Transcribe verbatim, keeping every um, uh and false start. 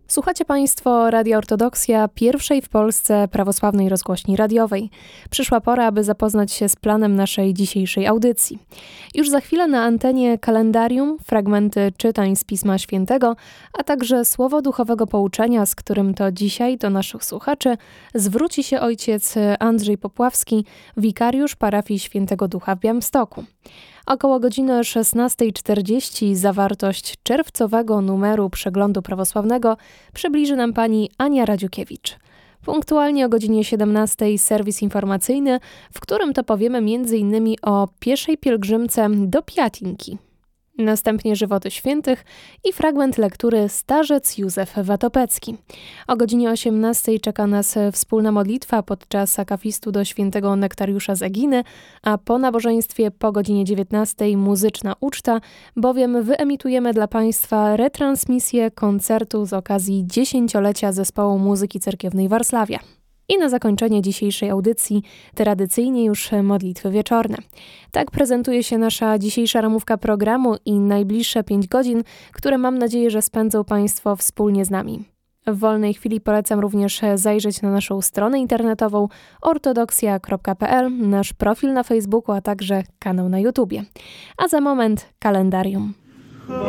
Słuchacie Państwo Radia Ortodoksja, pierwszej w Polsce prawosławnej rozgłośni radiowej. Przyszła pora, aby zapoznać się z planem naszej dzisiejszej audycji. Już za chwilę na antenie kalendarium, fragmenty czytań z Pisma Świętego, a także słowo duchowego pouczenia, z którym to dzisiaj do naszych słuchaczy zwróci się ojciec Andrzej Popławski, wikariusz parafii Świętego Ducha w Białymstoku. Około godziny szesnasta czterdzieści zawartość czerwcowego numeru Przeglądu Prawosławnego przybliży nam pani Ania Radziukiewicz. Punktualnie o godzinie siedemnastej serwis informacyjny, w którym to powiemy między innymi o pieszej pielgrzymce do Piatinki. Następnie żywoty świętych i fragment lektury Starzec Józef Watopecki. O godzinie osiemnastej czeka nas wspólna modlitwa podczas akafistu do świętego Nektariusza z Eginy, a po nabożeństwie po godzinie dziewiętnastej muzyczna uczta, bowiem wyemitujemy dla Państwa retransmisję koncertu z okazji dziesięciolecia Zespołu Muzyki Cerkiewnej Warszawia. I na zakończenie dzisiejszej audycji tradycyjnie już modlitwy wieczorne. Tak prezentuje się nasza dzisiejsza ramówka programu i najbliższe pięć godzin, które mam nadzieję, że spędzą Państwo wspólnie z nami. W wolnej chwili polecam również zajrzeć na naszą stronę internetową ortodoksja kropka p l, nasz profil na Facebooku, a także kanał na YouTubie. A za moment kalendarium.